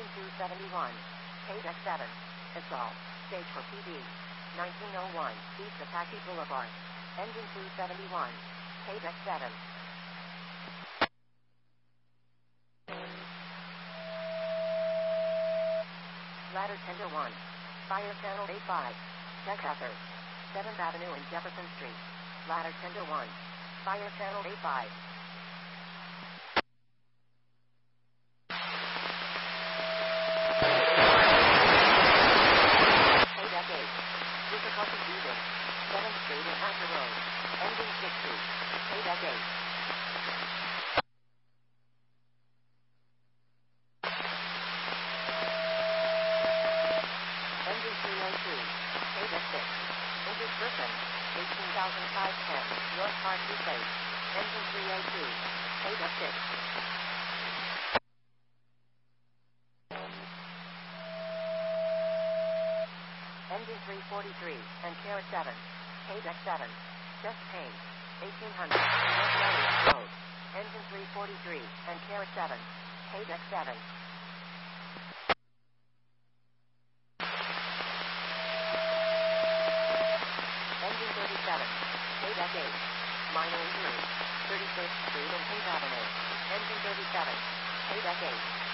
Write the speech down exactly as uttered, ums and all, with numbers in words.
Engine two seventy-one. K-Deck seven. Install. Stage for P D. nineteen oh one. East Apache Boulevard. Engine two seventy-one. K-Deck seven. Ladder Tender one. Fire Channel A five. Deck hazard. seventh Avenue and Jefferson Street. Ladder Tender one. Fire Channel A five. K-Deck eight. Difficulty breathing. seventh Street and Hatcher Road. Engine sixty. K-Deck eight. Engine three oh two. K-Deck six. Injured person. eighteen thousand five hundred ten. North Park Place. Engine three oh two. K-Deck six. Engine three forty-three. And Kara seven. K-Deck seven. Chest pain. eighteen hundred. West Elliott Road. Engine three forty-three. And Kara seven. K-Deck seven. Engine thirty-seven. K-Deck eight. Minor injury. thirty-first Street and Pink Avenue. Engine thirty-seven. K-Deck eight.